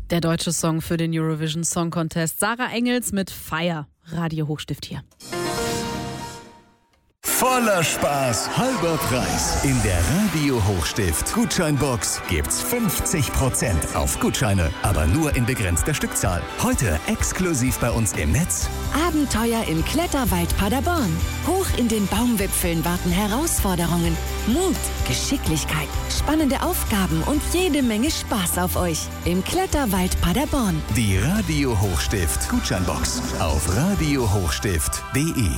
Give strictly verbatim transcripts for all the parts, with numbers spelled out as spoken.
Der deutsche Song für den Eurovision Song Contest. Sarah Engels mit Fire. Radio Hochstift hier. Voller Spaß, halber Preis. In der Radio Hochstift Gutscheinbox gibt's fünfzig Prozent auf Gutscheine, aber nur in begrenzter Stückzahl. Heute exklusiv bei uns im Netz. Abenteuer im Kletterwald Paderborn. Hoch in den Baumwipfeln warten Herausforderungen, Mut, Geschicklichkeit, spannende Aufgaben und jede Menge Spaß auf euch. Im Kletterwald Paderborn. Die Radio Hochstift Gutscheinbox auf radio hochstift punkt de.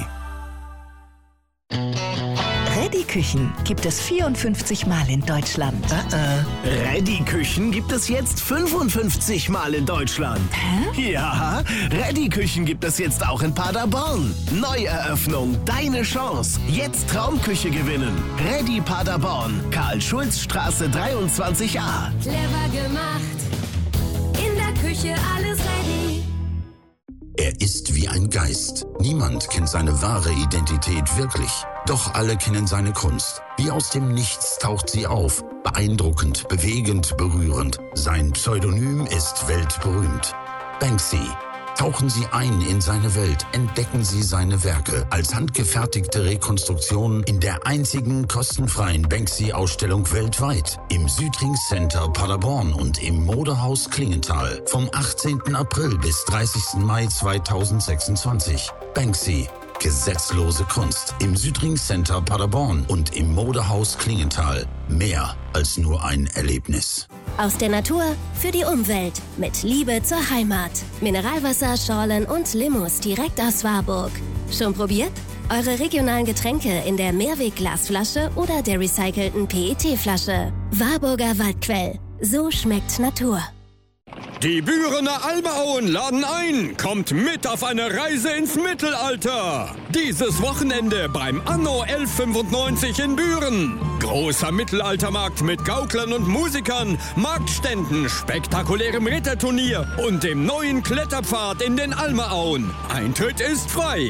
Reddy-Küchen gibt es vierundfünfzig Mal in Deutschland. Uh-uh. Reddy-Küchen gibt es jetzt fünfundfünfzig Mal in Deutschland. Hä? Ja, Reddy-Küchen gibt es jetzt auch in Paderborn. Neueröffnung, deine Chance. Jetzt Traumküche gewinnen. Reddy Paderborn, Karl-Schulz-Straße dreiundzwanzig a. Clever gemacht, in der Küche alles ready. Er ist wie ein Geist. Niemand kennt seine wahre Identität wirklich. Doch alle kennen seine Kunst. Wie aus dem Nichts taucht sie auf. Beeindruckend, bewegend, berührend. Sein Pseudonym ist weltberühmt. Banksy. Tauchen Sie ein in seine Welt, entdecken Sie seine Werke als handgefertigte Rekonstruktion in der einzigen kostenfreien Banksy-Ausstellung weltweit im Südring Center Paderborn und im Modehaus Klingenthal vom achtzehnten April bis dreißigsten Mai zweitausendsechsundzwanzig. Banksy. Gesetzlose Kunst im Südring Center Paderborn und im Modehaus Klingenthal. Mehr als nur ein Erlebnis. Aus der Natur für die Umwelt. Mit Liebe zur Heimat. Mineralwasser, Schorlen und Limous direkt aus Warburg. Schon probiert? Eure regionalen Getränke in der Mehrwegglasflasche oder der recycelten P E T-Flasche. Warburger Waldquell. So schmeckt Natur. Die Bürener Almauen laden ein. Kommt mit auf eine Reise ins Mittelalter. Dieses Wochenende beim Anno elf fünfundneunzig in Büren. Großer Mittelaltermarkt mit Gauklern und Musikern, Marktständen, spektakulärem Ritterturnier und dem neuen Kletterpfad in den Almauen. Eintritt ist frei.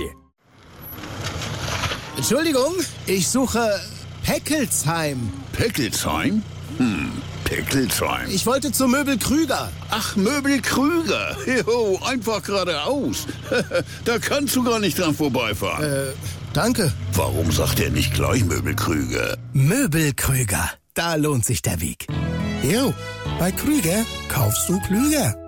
Entschuldigung, ich suche Peckelsheim. Peckelsheim? Hm, Peckelsheim. Ich wollte zu Möbel Krüger. Ach, Möbel Krüger. Jo, einfach geradeaus. Da kannst du gar nicht dran vorbeifahren. Äh, danke. Warum sagt er nicht gleich Möbel Krüger? Möbel Krüger. Da lohnt sich der Weg. Jo, bei Krüger kaufst du klüger.